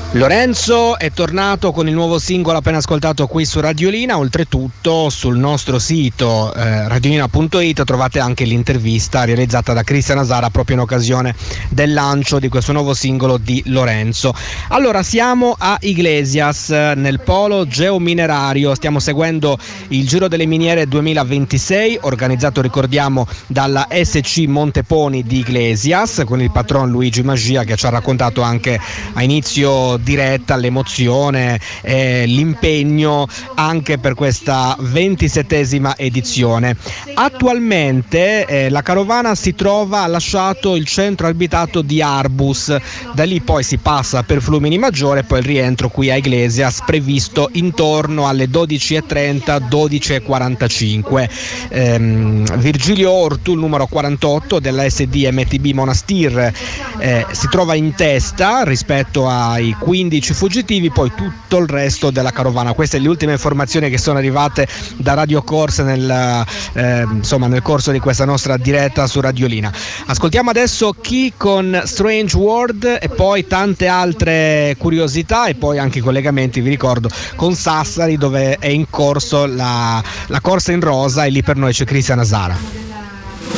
Lorenzo è tornato con il nuovo singolo appena ascoltato qui su Radiolina. Oltretutto sul nostro sito radiolina.it trovate anche l'intervista realizzata da Cristian Asara proprio in occasione del lancio di questo nuovo singolo di Lorenzo. Allora siamo a Iglesias, nel polo geominerario, stiamo seguendo il Giro delle Miniere 2026 organizzato, ricordiamo, dalla SC Monteponi di Iglesias, con il patron Luigi Magia, che ci ha raccontato anche a inizio diretta l'emozione e l'impegno anche per questa 27esima edizione. Attualmente la carovana ha lasciato il centro abitato di Arbus, da lì poi si passa per Flumini Maggiore, poi il rientro qui a Iglesias previsto intorno alle 12:30, 12:45. Virgilio Ortu, il numero 48 della SD MTB Monastir, si trova in testa rispetto ai 15 fuggitivi, poi tutto il resto della carovana. Queste le ultime informazioni che sono arrivate da Radio Corse nel corso di questa nostra diretta su Radiolina. Ascoltiamo adesso Chi con Strange World e poi tante altre curiosità e poi anche i collegamenti, vi ricordo, con Sassari, dove è in corso la corsa in rosa, e lì per noi c'è Cristian Asara.